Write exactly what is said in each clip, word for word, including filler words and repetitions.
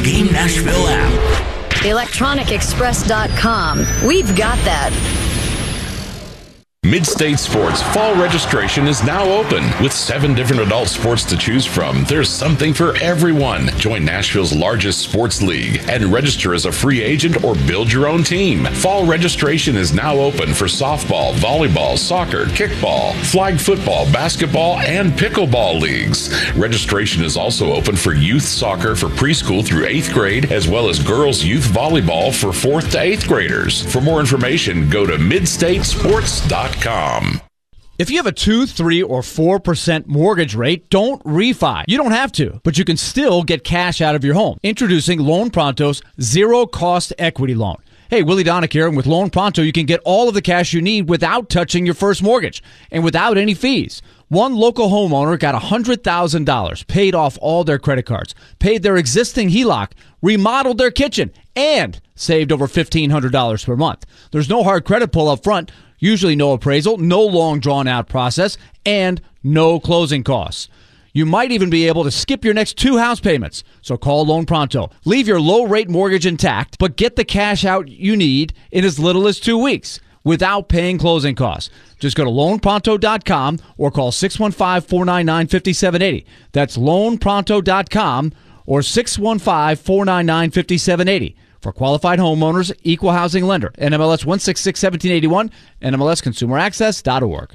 Game Nashville app. electronic express dot com. We've got that. Mid-State Sports fall registration is now open. With seven different adult sports to choose from, there's something for everyone. Join Nashville's largest sports league and register as a free agent or build your own team. Fall registration is now open for softball, volleyball, soccer, kickball, flag football, basketball, and pickleball leagues. Registration is also open for youth soccer for preschool through eighth grade, as well as girls youth volleyball for fourth to eighth graders. For more information, go to mid state sports dot com. If you have a two, three, or four percent mortgage rate, don't refi. You don't have to, but you can still get cash out of your home. Introducing Loan Pronto's zero-cost equity loan. Hey, Willie Donick here, and with Loan Pronto, you can get all of the cash you need without touching your first mortgage and without any fees. One local homeowner got one hundred thousand dollars, paid off all their credit cards, paid their existing H E L O C, remodeled their kitchen, and saved over fifteen hundred dollars per month. There's no hard credit pull up front, usually no appraisal, no long drawn-out process, and no closing costs. You might even be able to skip your next two house payments. So call Loan Pronto. Leave your low-rate mortgage intact, but get the cash out you need in as little as two weeks without paying closing costs. Just go to loan pronto dot com or call six one five, four nine nine, five seven eight zero. That's loan pronto dot com or six one five, four nine nine, five seven eight zero. For qualified homeowners, equal housing lender. N M L S one six six, one seven eight one, N M L S consumer access dot org.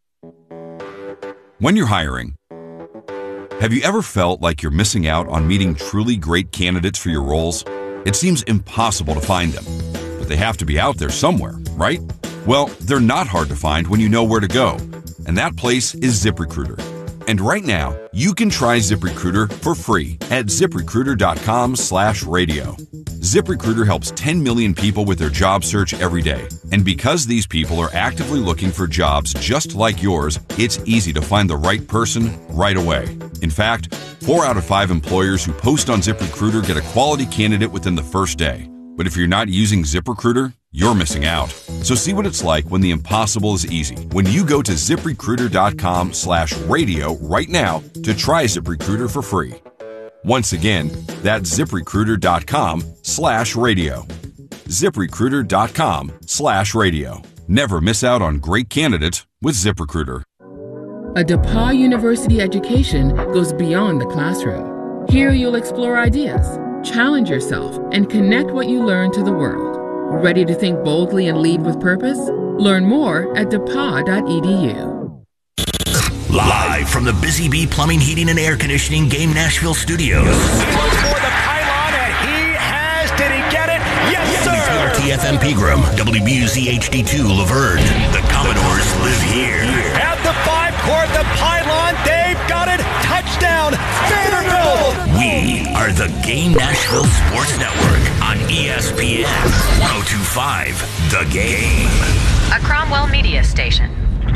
When you're hiring, have you ever felt like you're missing out on meeting truly great candidates for your roles? It seems impossible to find them, but they have to be out there somewhere, right? Well, they're not hard to find when you know where to go, and that place is ZipRecruiter. And right now, you can try ZipRecruiter for free at ziprecruiter dot com slash radio. ZipRecruiter helps ten million people with their job search every day. And because these people are actively looking for jobs just like yours, it's easy to find the right person right away. In fact, four out of five employers who post on ZipRecruiter get a quality candidate within the first day. But if you're not using ZipRecruiter, you're missing out. So see what it's like when the impossible is easy. When you go to ziprecruiter dot com slash radio right now to try ZipRecruiter for free. Once again, that's ziprecruiter dot com slash radio. ziprecruiter dot com slash radio. Never miss out on great candidates with ZipRecruiter. A DePauw University education goes beyond the classroom. Here you'll explore ideas, challenge yourself, and connect what you learn to the world. Ready to think boldly and lead with purpose? Learn more at depaw dot e d u. Live from the Busy Bee Plumbing, Heating, and Air Conditioning Game Nashville studios. He looks for the pylon, and he has. Did he get it? Yes, sir. W four T F M Pegram, W B U Z H D two Laverne. The Commodores live here. At the five court, the pylon, they've got it. Touchdown, Vanderbilt. We are the Game Nashville Sports Network on E S P N one oh two point five The Game. A Cromwell Media Station.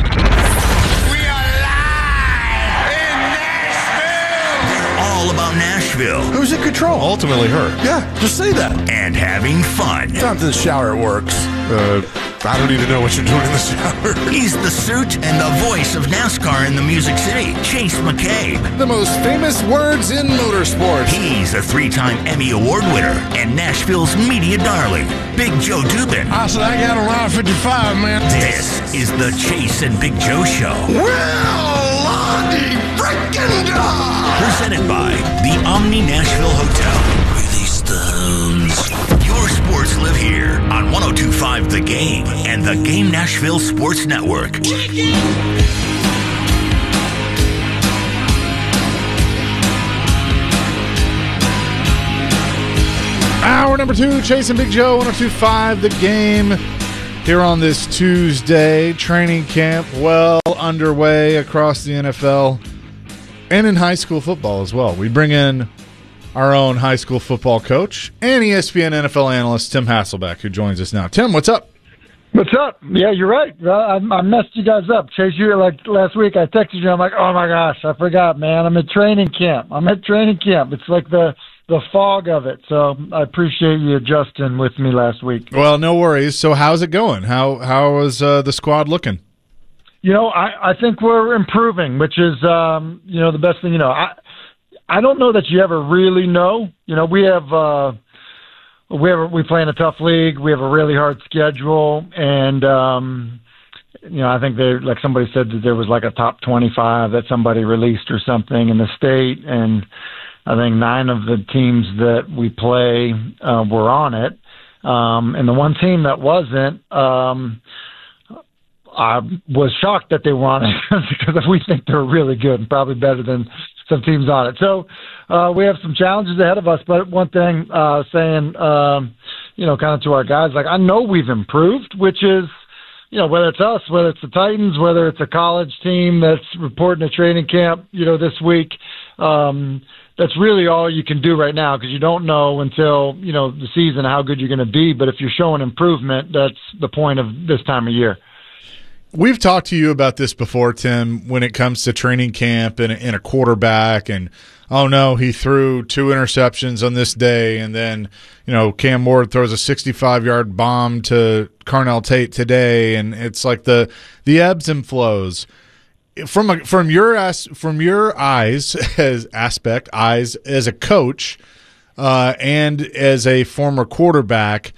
We are live in Nashville. All about Nashville. Who's in control? Ultimately her. Yeah, just say that. And having fun. Down to the shower, it works. Uh, I don't even know what you're doing in the shower. He's the suit and the voice of NASCAR in the Music City, Chase McCabe. The most famous words in motorsports. He's a three-time Emmy Award winner and Nashville's media darling, Big Joe Dubin. I said I got a ride fifty-five, man. This is the Chase and Big Joe Show. Well, Lonnie frickin' dog. Presented by the Omni Nashville Hotel. Release the hounds. Your sports live here on one oh two point five The Game and the Game Nashville Sports Network. Hour number two, Chase and Big Joe, one oh two point five The Game. Here on this Tuesday, training camp well underway across the N F L and in high school football as well. We bring in our own high school football coach and E S P N N F L analyst Tim Hasselbeck, who joins us now. Tim, what's up? What's up? Yeah, you're right. I, I messed you guys up. Chase, you like last week. I texted you. I'm like, oh my gosh, I forgot, man. I'm at training camp. I'm at training camp. It's like the the fog of it. So I appreciate you adjusting with me last week. Well, no worries. So how's it going? How how is uh, the squad looking? You know, I, I think we're improving, which is um, you know the best thing. You know, I I don't know that you ever really know. You know, we have uh, we have we play in a tough league. We have a really hard schedule, and um, you know, I think they like somebody said that there was like a top twenty-five that somebody released or something in the state, and I think nine of the teams that we play uh, were on it, um, and the one team that wasn't. Um, I was shocked that they were on it because we think they're really good and probably better than some teams on it. So uh, we have some challenges ahead of us. But one thing uh, saying, um, you know, kind of to our guys, like I know we've improved, which is, you know, whether it's us, whether it's the Titans, whether it's a college team that's reporting a training camp, you know, this week. Um, that's really all you can do right now because you don't know until, you know, the season how good you're going to be. But if you're showing improvement, that's the point of this time of year. We've talked to you about this before, Tim, when it comes to training camp and, and a quarterback and, oh, no, he threw two interceptions on this day, and then, you know, Cam Ward throws a sixty-five-yard bomb to Carnell Tate today, and it's like the the ebbs and flows. From a, from your as, from your eyes as aspect, eyes as a coach uh, and as a former quarterback,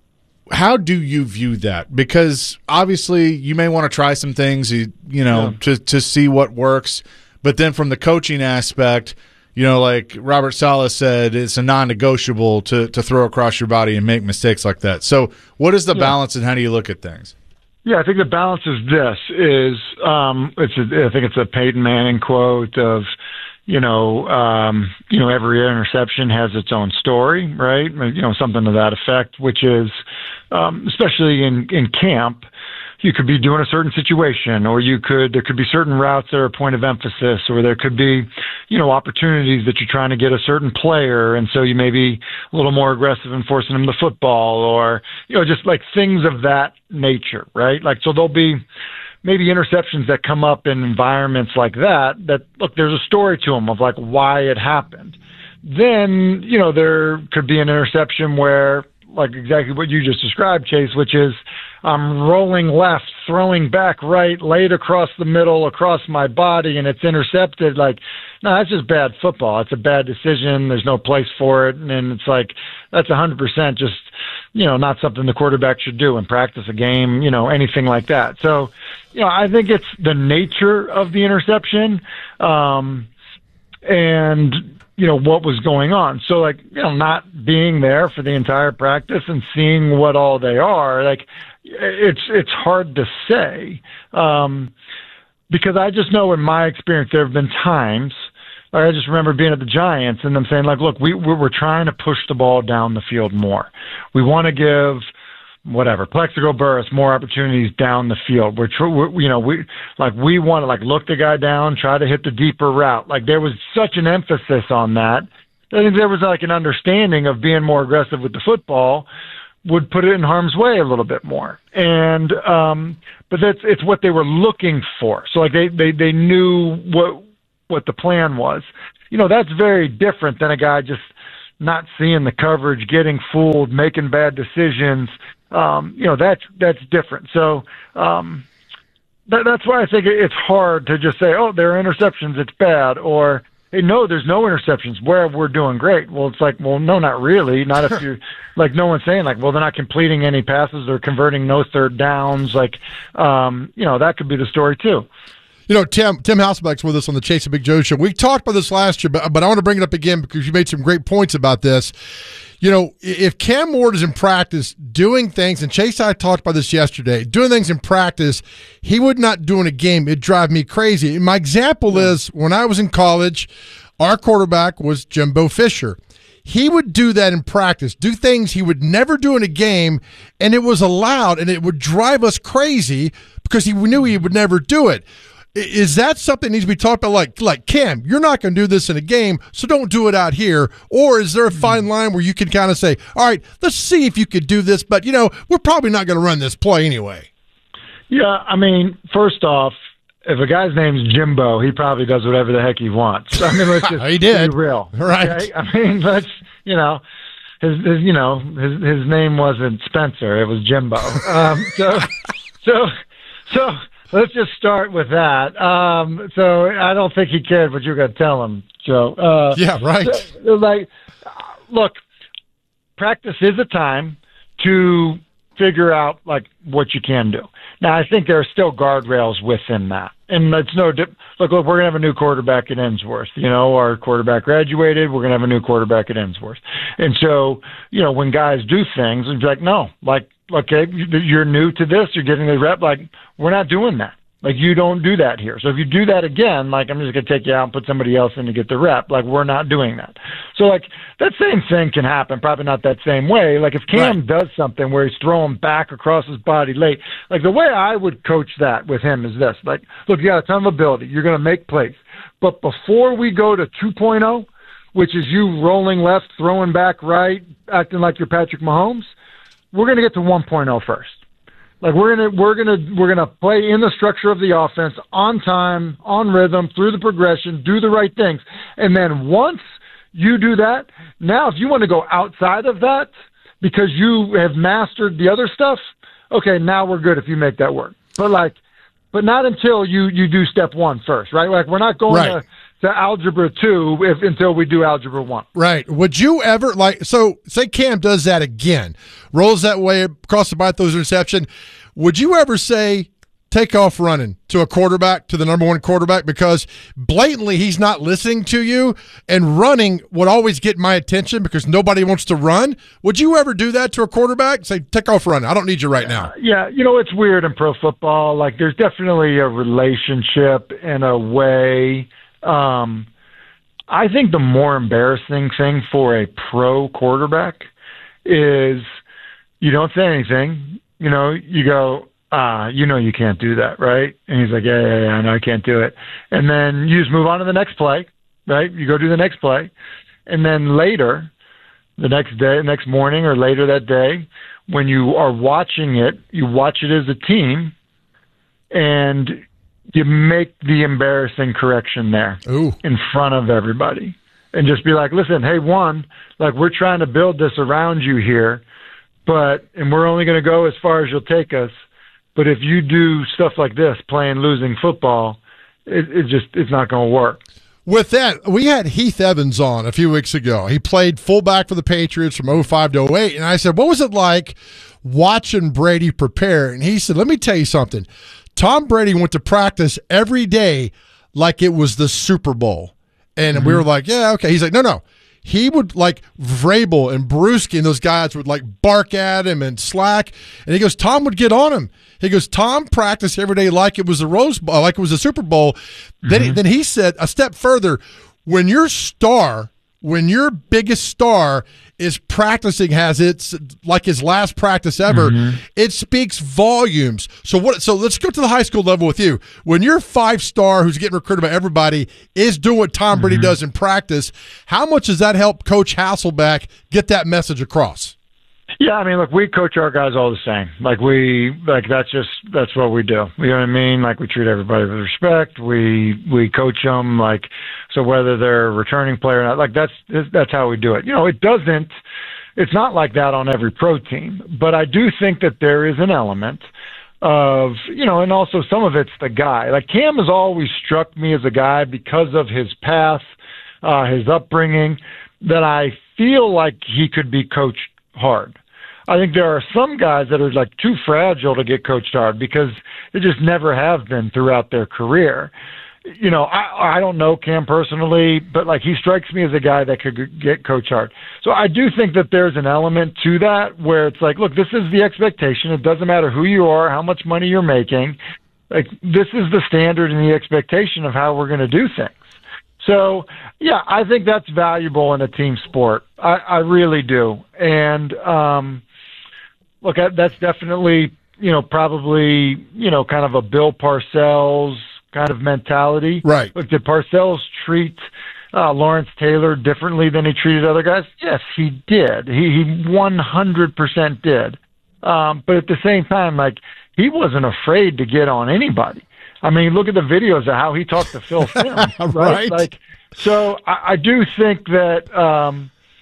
how do you view that? Because obviously you may want to try some things, you, you know, yeah. to, to see what works. But then from the coaching aspect, you know, like Robert Saleh said, it's a non-negotiable to, to throw across your body and make mistakes like that. So what is the yeah. balance and how do you look at things? Yeah, I think the balance is this, is um, it's a, I think it's a Peyton Manning quote of, you know, um, you know, every interception has its own story, right? You know, something to that effect, which is, um, especially in, in camp, you could be doing a certain situation, or you could, there could be certain routes that are a point of emphasis, or there could be, you know, opportunities that you're trying to get a certain player. And so you may be a little more aggressive in forcing them the football, or, you know, just like things of that nature, right? Like, so there'll be maybe interceptions that come up in environments like that, that, look, there's a story to them of like why it happened. Then, you know, there could be an interception where, like exactly what you just described, Chase, which is I'm rolling left, throwing back right, laid across the middle, across my body, and it's intercepted. Like, no, that's just bad football. It's a bad decision. There's no place for it. And it's like, that's one hundred percent just, you know, not something the quarterback should do in practice a game, you know, anything like that. So, you know, I think it's the nature of the interception um, and, you know, what was going on. So, like, you know, not being there for the entire practice and seeing what all they are, like, it's it's hard to say um, because I just know in my experience there have been times, like I just remember being at the Giants and them saying, like, look, we, we're trying to push the ball down the field more. We want to give whatever, Plexico Burris more opportunities down the field. We're, tr- we're you know, we like we want to like look the guy down, try to hit the deeper route. Like there was such an emphasis on that. I think there was like an understanding of being more aggressive with the football would put it in harm's way a little bit more. And um, but that's it's what they were looking for. So like they they they knew what what the plan was. You know, that's very different than a guy just not seeing the coverage, getting fooled, making bad decisions. Um, you know, that's, that's different. So, um, that, that's why I think it's hard to just say, oh, there are interceptions, it's bad, or, hey, no, there's no interceptions where we're doing great. Well, it's like, well, no, not really. Not if you're like, no one's saying like, well, they're not completing any passes or converting no third downs. Like, um, you know, that could be the story too. You know, Tim Tim Hasselbeck's with us on the Chase and Big Joe show. We talked about this last year, but, but I want to bring it up again because you made some great points about this. You know, if Cam Ward is in practice doing things, and Chase and I talked about this yesterday, doing things in practice, he would not do in a game. It'd drive me crazy. And my example is when I was in college, our quarterback was Jimbo Fisher. He would do that in practice, do things he would never do in a game, and it was allowed, and it would drive us crazy because he knew he would never do it. Is that something that needs to be talked about? Like, like Cam, you're not going to do this in a game, so don't do it out here. Or is there a fine line where you can kind of say, all right, let's see if you could do this, but, you know, we're probably not going to run this play anyway. Yeah, I mean, first off, if a guy's name's Jimbo, he probably does whatever the heck he wants. I mean, let's just he did. be real. Right. Okay? I mean, let's, you know, his, his you know, his, his name wasn't Spencer. It was Jimbo. Um, so, so, so, let's just start with that. Um, so I don't think he cared what you were going to tell him, Joe. Uh, yeah, right. So, like, look, practice is a time to figure out like what you can do. Now, I think there are still guardrails within that, and it's no dip- look. Look, we're gonna have a new quarterback at Ensworth. You know, our quarterback graduated. We're gonna have a new quarterback at Ensworth, and so you know when guys do things, it's like no, like okay, you're new to this. You're getting the rep. Like we're not doing that. Like, you don't do that here. So if you do that again, like, I'm just going to take you out and put somebody else in to get the rep. Like, we're not doing that. So, like, that same thing can happen, probably not that same way. Like, if Cam right. does something where he's throwing back across his body late, like, the way I would coach that with him is this. Like, look, you got a ton of ability. You're going to make plays. But before we go to two point oh, which is you rolling left, throwing back right, acting like you're Patrick Mahomes, we're going to get to one point oh first. Like we're gonna we're gonna we're gonna play in the structure of the offense on time, on rhythm, through the progression, do the right things, and then once you do that, now if you want to go outside of that because you have mastered the other stuff, okay, now we're good if you make that work. But like, but not until you you do step one first, right? Like we're not going right. to. to algebra two if, until we do algebra one. Right. Would you ever, like, so say Cam does that again, rolls that way across the body, throws interception. Would you ever say, take off running to a quarterback, to the number one quarterback, because blatantly he's not listening to you, and running would always get my attention because nobody wants to run? Would you ever do that to a quarterback? Say, take off running. I don't need you right now. Yeah, you know, it's weird in pro football. Like, there's definitely a relationship in a way. Um, I think the more embarrassing thing for a pro quarterback is you don't say anything. You know, you go, ah, you know you can't do that, right? And he's like, yeah, yeah, yeah, I know I can't do it. And then you just move on to the next play, right? You go do the next play. And then later, the next day, next morning or later that day, when you are watching it, you watch it as a team, and you make the embarrassing correction there Ooh. in front of everybody. And just be like, listen, hey, one, like we're trying to build this around you here, but and we're only going to go as far as you'll take us. But if you do stuff like this, playing losing football, it, it just it's not going to work. With that, we had Heath Evans on a few weeks ago. He played fullback for the Patriots from oh five to oh eight, and I said, what was it like watching Brady prepare? And he said, let me tell you something. Tom Brady went to practice every day like it was the Super Bowl. And mm-hmm. we were like, yeah, okay. He's like, no, no. He would, like, Vrabel and Bruschi and those guys would, like, bark at him and slack. And he goes, Tom would get on him. He goes, Tom practiced every day like it was a Rose Bowl, like it was a Super Bowl. Mm-hmm. Then, he, then he said a step further, when your star, when your biggest star is practicing, has its like his last practice ever, mm-hmm. it speaks volumes. So what? So let's go to the high school level with you. When your five star, who's getting recruited by everybody, is doing what Tom Brady mm-hmm. does in practice, how much does that help Coach Hasselbeck get that message across? Yeah, I mean, look, we coach our guys all the same. Like we, like that's just that's what we do. You know what I mean? Like we treat everybody with respect. We we coach them like so whether they're a returning player or not. Like that's that's how we do it. You know, it doesn't. It's not like that on every pro team, but I do think that there is an element of you know, and also some of it's the guy. Like Cam has always struck me as a guy because of his path, uh, his upbringing, that I feel like he could be coached hard. I think there are some guys that are like too fragile to get coached hard because they just never have been throughout their career. You know, I, I don't know Cam personally, but like he strikes me as a guy that could get coached hard. So I do think that there's an element to that where it's like, look, this is the expectation. It doesn't matter who you are, how much money you're making. Like this is the standard and the expectation of how we're going to do things. So, yeah, I think that's valuable in a team sport. I, I really do. And, um, look, that's definitely, you know, probably, you know, kind of a Bill Parcells kind of mentality. Right. Look, did Parcells treat uh, Lawrence Taylor differently than he treated other guys? Yes, he did. He, he one hundred percent did. Um, but at the same time, like, he wasn't afraid to get on anybody. I mean, look at the videos of how he talked to Phil Simms, right? right? Like, so I, I do think that, um,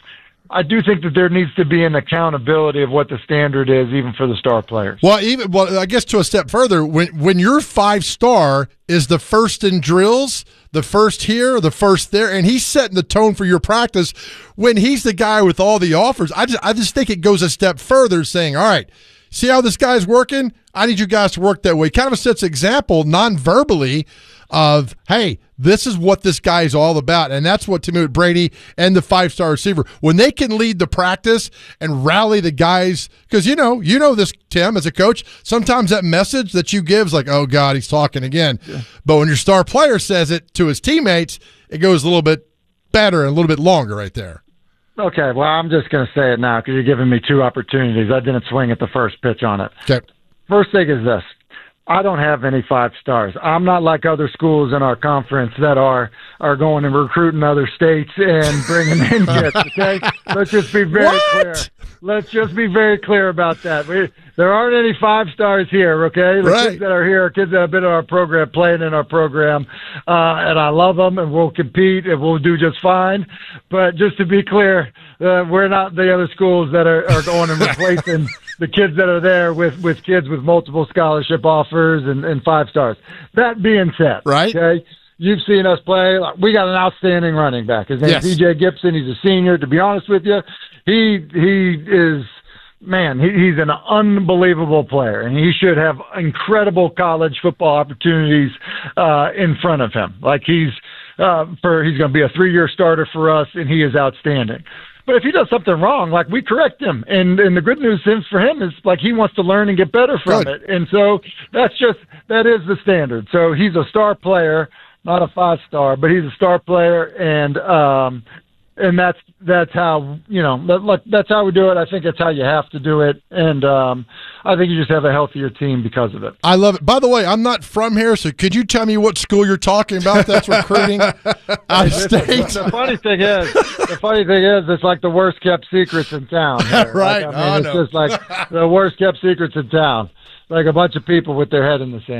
I do think that there needs to be an accountability of what the standard is, even for the star players. Well, even well, I guess to a step further, when when your five star is the first in drills, the first here, the first there, and he's setting the tone for your practice, when he's the guy with all the offers, I just I just think it goes a step further, saying, all right, see how this guy's working? I need you guys to work that way. Kind of sets example non-verbally of, hey, this is what this guy is all about. And that's what, to me, with Brady and the five-star receiver, when they can lead the practice and rally the guys, because you know, you know this, Tim, as a coach, sometimes that message that you give is like, oh, God, he's talking again. Yeah. But when your star player says it to his teammates, it goes a little bit better and a little bit longer right there. Okay, well, I'm just going to say it now because you're giving me two opportunities. I didn't swing at the first pitch on it. Okay. First thing is this. I don't have any five stars. I'm not like other schools in our conference that are are going and recruiting other states and bringing in kids, okay? Let's just be very what? clear. Let's just be very clear about that. We, there aren't any five stars here, okay? The right. kids that are here are kids that have been in our program, playing in our program, uh, and I love them, and we'll compete, and we'll do just fine. But just to be clear, uh, we're not the other schools that are, are going and replacing the kids that are there with, with kids with multiple scholarship offers and, and five stars. That being said, right? Okay, you've seen us play. We got an outstanding running back. His name's yes. D J Gibson. He's a senior. To be honest with you, he he is man. He, he's an unbelievable player, and he should have incredible college football opportunities uh, in front of him. Like he's uh, for he's going to be a three-year starter for us, and he is outstanding. But if he does something wrong, like, we correct him. And and the good news is for him is, like, he wants to learn and get better from good. it. And so that's just – that is the standard. So he's a star player, not a five-star, but he's a star player. And um, and that's that's how, you know, that, that's how we do it. I think that's how you have to do it. And um, I think you just have a healthier team because of it. I love it. By the way, I'm not from here, so could you tell me what school you're talking about that's recruiting out of state? The, the funny thing is, the funny thing is, it's like the worst kept secrets in town. Here. Right. Like, I mean, oh, it's no. just like the worst kept secrets in town. Like a bunch of people with their head in the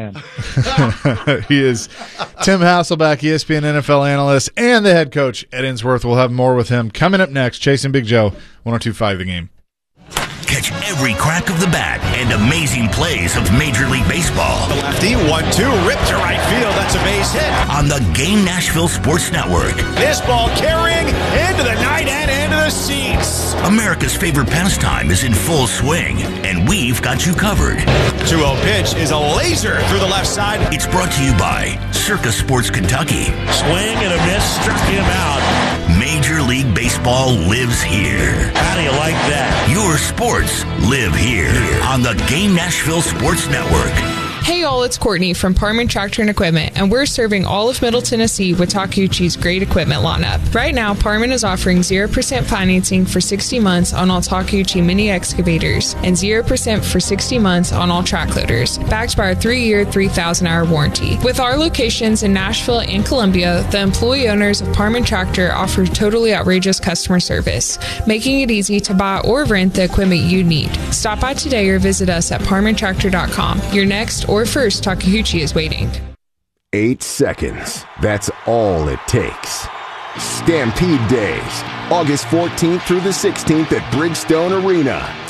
sand. He is Tim Hasselbeck, E S P N N F L analyst, and the head coach at Innsworth. We'll have more with him coming up next. Chasing Big Joe, one oh two point five The Game. Catch every crack of the bat and amazing plays of Major League Baseball. The lefty, one two, ripped to right field. That's a base hit. On the Game Nashville Sports Network. This ball carrying into the night and into the seats. America's favorite pastime is in full swing, and we've got you covered. two oh pitch is a laser through the left side. It's brought to you by Circa Sports Kentucky. Swing and a miss, struck him out. Major League Baseball lives here. How do you like that? Your sports live here on the Game Nashville Sports Network. Hey y'all, it's Courtney from Parman Tractor and Equipment, and we're serving all of Middle Tennessee with Takeuchi's great equipment lineup. Right now, Parman is offering zero percent financing for sixty months on all Takeuchi mini excavators and zero percent for sixty months on all track loaders, backed by our three-year, three thousand hour warranty. With our locations in Nashville and Columbia, the employee owners of Parman Tractor offer totally outrageous customer service, making it easy to buy or rent the equipment you need. Stop by today or visit us at parman tractor dot com. Your next or first Takeuchi is waiting. Eight seconds. That's all it takes. Stampede Days, August fourteenth through the sixteenth at Bridgestone Arena.